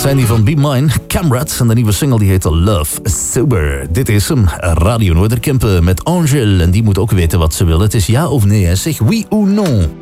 zijn die van Be Mine, Camrad. En de nieuwe single die heet Love Sober. Dit is hem, Radio Noorderkempen met Angel. En die moet ook weten wat ze wil. Het is ja of nee, hè? Zeg oui ou non.